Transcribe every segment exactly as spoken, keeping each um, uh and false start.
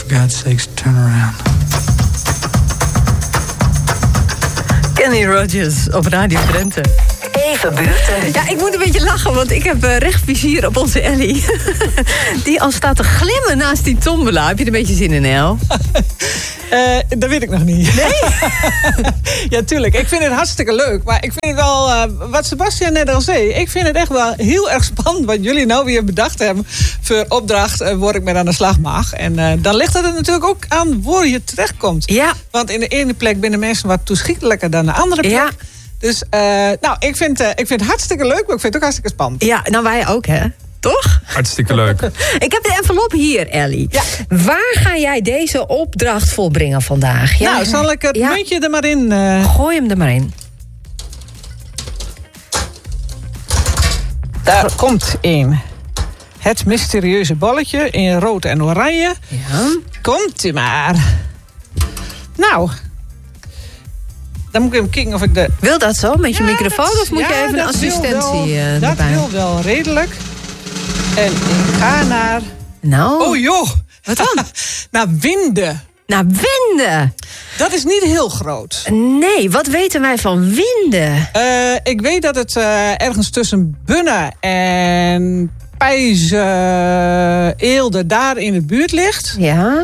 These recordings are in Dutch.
God's sakes, turn around. Kenny Rogers op Radio Drenthe. Even buurten. Ja, ik moet een beetje lachen, want ik heb uh, recht vizier op onze Ellie. Die al staat te glimmen naast die tombola. Heb je er een beetje zin in, El? Uh, dat weet ik nog niet. Nee? Ja, tuurlijk. Ik vind het hartstikke leuk. Maar ik vind het wel, uh, wat Sebastian net al zei... ik vind het echt wel heel erg spannend wat jullie nou weer bedacht hebben... voor opdracht uh, waar ik mee aan de slag mag. En uh, dan ligt het er natuurlijk ook aan waar je terechtkomt. Ja. Want in de ene plek binnen mensen wat toeschietelijker dan de andere plek. Ja. Dus uh, nou, ik vind, uh, ik vind het hartstikke leuk, maar ik vind het ook hartstikke spannend. Ja, nou wij ook, hè? Toch? Hartstikke leuk. Ik heb de envelop hier, Ellie. Ja. Waar ga jij deze opdracht volbrengen vandaag? Ja, nou, zal ik het ja. muntje er maar in... Uh... Gooi hem er maar in. Daar komt een. Het mysterieuze bolletje in rood en oranje. Ja. Komt u maar. Nou... Dan moet ik even kijken of ik de... Wil dat zo, met je Ja, microfoon? dat- Of moet je ja, even een dat wil assistentie wel- uh, Dat erbij? wil wel redelijk. En ik ga naar... Nou, Oh joh! wat dan? Naar Winden. Nou, winden. Dat is niet heel groot. Nee, wat weten wij van winden? Uh, ik weet dat het uh, ergens tussen Bunne en Pijze, Eelde daar in de buurt ligt. Ja.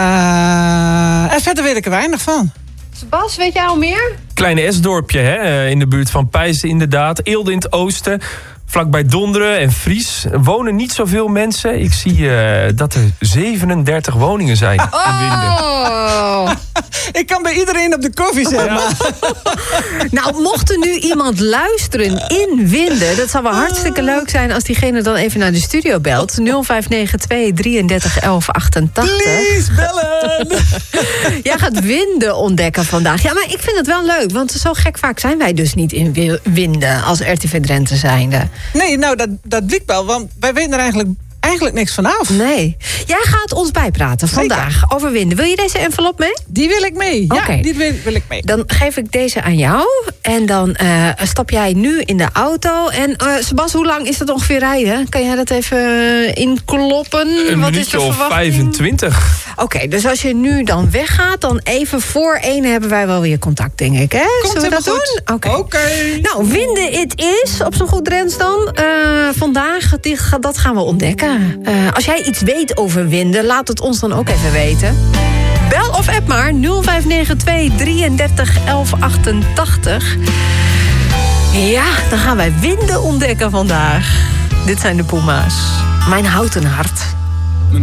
Uh, en verder weet ik er weinig van. Bas, weet jij al meer? Kleine Esdorpje, hè? In de buurt van Pijzen inderdaad. Eelde in het oosten. Vlakbij Donderen en Fries wonen niet zoveel mensen. Ik zie uh, dat er zevenendertig woningen zijn in Winden. Oh. Ik kan bij iedereen op de koffie zetten. Ja. Nou, mocht er nu iemand luisteren in Winden... dat zou wel hartstikke leuk zijn als diegene dan even naar de studio belt. nul vijf negen twee drieëndertig elf achtentachtig. Please, bellen! Jij gaat Winden ontdekken vandaag. Ja, maar ik vind het wel leuk, want zo gek vaak zijn wij dus niet in Wi- Winden... als R T V Drenthe zijnde. Nee, nou, dat, dat blijkt wel, want wij weten er eigenlijk, eigenlijk niks vanaf. Nee. Jij gaat ons bijpraten vandaag over Winden. Wil je deze envelop mee? Die wil ik mee. Ja, Oké. die wil, wil ik mee. Dan geef ik deze aan jou. En dan uh, stap jij nu in de auto. En uh, Sebas, hoe lang is dat ongeveer rijden? Kan jij dat even uh, inkloppen? Een Wat is minuutje de of verwachting? vijfentwintig. Oké, okay, dus als je nu dan weggaat... dan even voor één hebben wij wel weer contact, denk ik. Hè? Komt Zullen we dat helemaal goed. doen? Oké. Oké. Nou, Winden it is, op zo'n goed Drents dan. Uh, vandaag, die, dat gaan we ontdekken. Uh, als jij iets weet over Winden, laat het ons dan ook even weten. Bel of app maar, nul vijf negen twee drieëndertig elf achtentachtig. Ja, dan gaan wij Winden ontdekken vandaag. Dit zijn de Puma's. Mijn houten hart.